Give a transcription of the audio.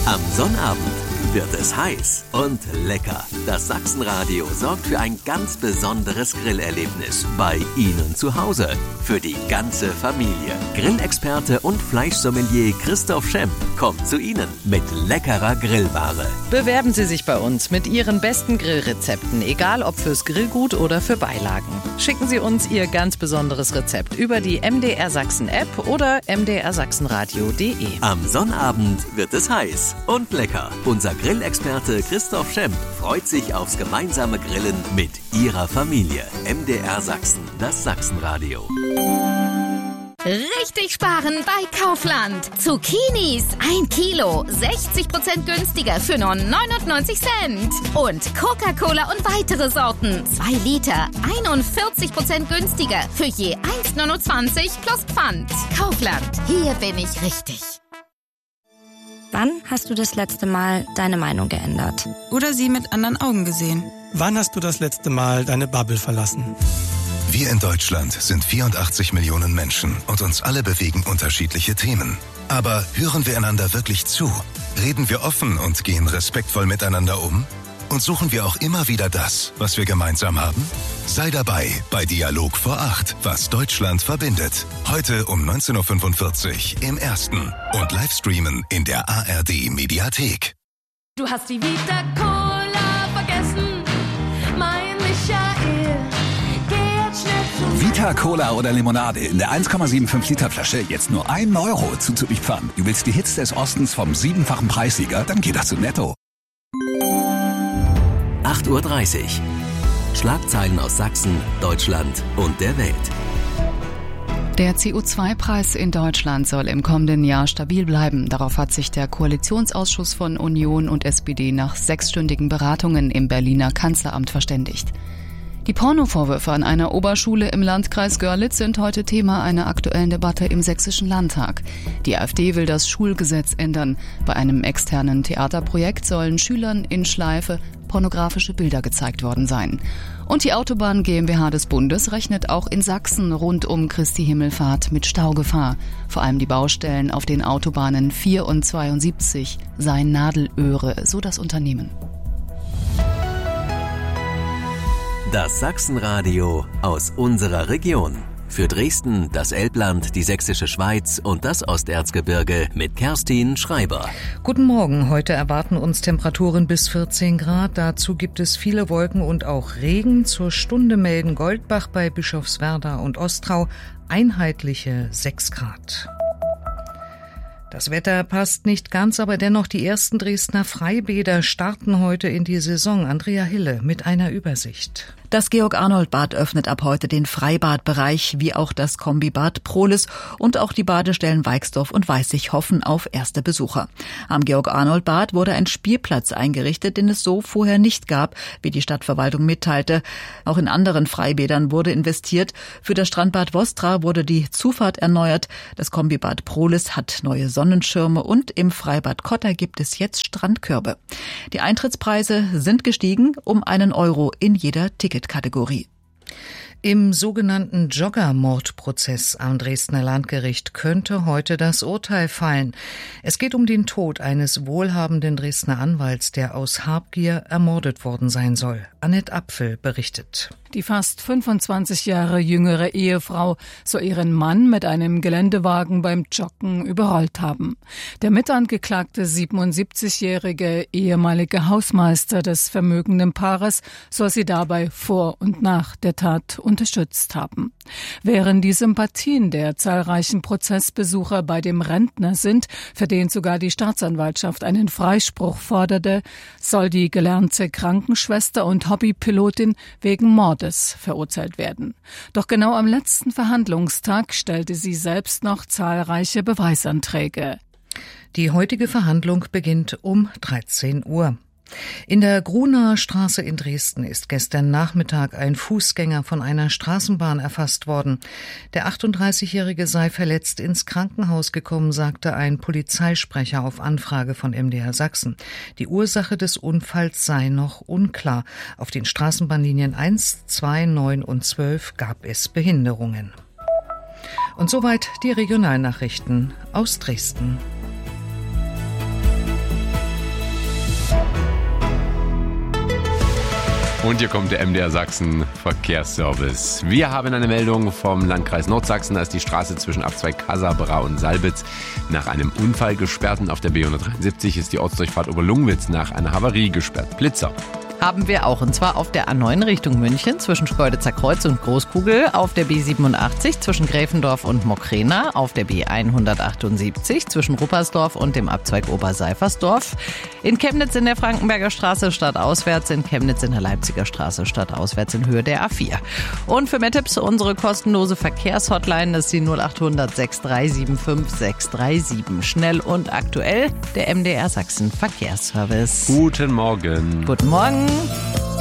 Am Sonnabend wird es heiß und lecker. Das Sachsenradio sorgt für ein ganz besonderes Grillerlebnis bei Ihnen zu Hause. Für die ganze Familie. Grillexperte und Fleischsommelier Christoph Schemp kommt zu Ihnen mit leckerer Grillware. Bewerben Sie sich bei uns mit Ihren besten Grillrezepten, egal ob fürs Grillgut oder für Beilagen. Schicken Sie uns Ihr ganz besonderes Rezept über die MDR Sachsen App oder mdrsachsenradio.de. Am Sonnabend wird es heiß und lecker. Unser Grillexperte Christoph Schemp freut sich aufs gemeinsame Grillen mit Ihrer Familie. MDR Sachsen, das Sachsenradio. Richtig sparen bei Kaufland. Zucchinis 1 Kilo, 60% günstiger für nur 99 Cent. Und Coca-Cola und weitere Sorten, 2 Liter, 41% günstiger für je 1,29 plus Pfand. Kaufland, hier bin ich richtig. Wann hast du das letzte Mal deine Meinung geändert? Oder sie mit anderen Augen gesehen? Wann hast du das letzte Mal deine Bubble verlassen? Wir in Deutschland sind 84 Millionen Menschen und uns alle bewegen unterschiedliche Themen. Aber hören wir einander wirklich zu? Reden wir offen und gehen respektvoll miteinander um? Und suchen wir auch immer wieder das, was wir gemeinsam haben? Sei dabei bei Dialog vor 8, was Deutschland verbindet. Heute um 19.45 Uhr im Ersten und Livestreamen in der ARD Mediathek. Du hast die Vita Cola vergessen, mein Michael. Geh jetzt schnell zu Vita Cola oder Limonade in der 1,75 Liter Flasche jetzt nur 1 Euro zuzüglich Pfand. Du willst die Hits des Ostens vom 7-fachen Preissieger? Dann geht das zu Netto. 8.30 Uhr. Schlagzeilen aus Sachsen, Deutschland und der Welt. Der CO2-Preis in Deutschland soll im kommenden Jahr stabil bleiben. Darauf hat sich der Koalitionsausschuss von Union und SPD nach 6-stündigen Beratungen im Berliner Kanzleramt verständigt. Die Pornovorwürfe an einer Oberschule im Landkreis Görlitz sind heute Thema einer aktuellen Debatte im Sächsischen Landtag. Die AfD will das Schulgesetz ändern. Bei einem externen Theaterprojekt sollen Schülern in Schleife pornografische Bilder gezeigt worden sein. Und die Autobahn GmbH des Bundes rechnet auch in Sachsen rund um Christi Himmelfahrt mit Staugefahr. Vor allem die Baustellen auf den Autobahnen 4 und 72 seien Nadelöhre, so das Unternehmen. Das Sachsenradio aus unserer Region. Für Dresden, das Elbland, die Sächsische Schweiz und das Osterzgebirge mit Kerstin Schreiber. Guten Morgen. Heute erwarten uns Temperaturen bis 14 Grad. Dazu gibt es viele Wolken und auch Regen. Zur Stunde melden Goldbach bei Bischofswerda und Ostrau einheitliche 6 Grad. Das Wetter passt nicht ganz, aber dennoch die ersten Dresdner Freibäder starten heute in die Saison. Andrea Hille mit einer Übersicht. Das Georg-Arnold-Bad öffnet ab heute den Freibadbereich, wie auch das Kombibad Prohlis, und auch die Badestellen Weixdorf und Weißig hoffen auf erste Besucher. Am Georg-Arnold-Bad wurde ein Spielplatz eingerichtet, den es so vorher nicht gab, wie die Stadtverwaltung mitteilte. Auch in anderen Freibädern wurde investiert. Für das Strandbad Vostra wurde die Zufahrt erneuert. Das Kombibad Prohlis hat neue Sonnenschirme und im Freibad Kotter gibt es jetzt Strandkörbe. Die Eintrittspreise sind gestiegen um 1 Euro in jeder Ticketkategorie. Im sogenannten Jogger-Mordprozess am Dresdner Landgericht könnte heute das Urteil fallen. Es geht um den Tod eines wohlhabenden Dresdner Anwalts, der aus Habgier ermordet worden sein soll. Annette Apfel berichtet. Die fast 25 Jahre jüngere Ehefrau soll ihren Mann mit einem Geländewagen beim Joggen überrollt haben. Der mitangeklagte 77-jährige ehemalige Hausmeister des vermögenden Paares soll sie dabei vor und nach der Tat unterstützt haben. Während die Sympathien der zahlreichen Prozessbesucher bei dem Rentner sind, für den sogar die Staatsanwaltschaft einen Freispruch forderte, soll die gelernte Krankenschwester und Hobbypilotin wegen Mordes verurteilt werden. Doch genau am letzten Verhandlungstag stellte sie selbst noch zahlreiche Beweisanträge. Die heutige Verhandlung beginnt um 13 Uhr. In der Grunaer Straße in Dresden ist gestern Nachmittag ein Fußgänger von einer Straßenbahn erfasst worden. Der 38-Jährige sei verletzt ins Krankenhaus gekommen, sagte ein Polizeisprecher auf Anfrage von MDR Sachsen. Die Ursache des Unfalls sei noch unklar. Auf den Straßenbahnlinien 1, 2, 9 und 12 gab es Behinderungen. Und soweit die Regionalnachrichten aus Dresden. Und hier kommt der MDR Sachsen Verkehrsservice. Wir haben eine Meldung vom Landkreis Nordsachsen. Da ist die Straße zwischen Abzweig Kasabra und Salbitz nach einem Unfall gesperrt. Und auf der B173 ist die Ortsdurchfahrt Oberlungwitz nach einer Havarie gesperrt. Blitzer. Haben wir auch, und zwar auf der A9 Richtung München zwischen Schkeuditzer Kreuz und Großkugel, auf der B87 zwischen Gräfendorf und Mokrena, auf der B178 zwischen Ruppersdorf und dem Abzweig Oberseifersdorf, in Chemnitz in der Frankenberger Straße stadtauswärts, in Chemnitz in der Leipziger Straße stadtauswärts in Höhe der A4. Und für mehr Tipps unsere kostenlose Verkehrshotline, das ist die 0800 6375 637. Schnell und aktuell, der MDR Sachsen Verkehrsservice. Guten Morgen. Guten Morgen.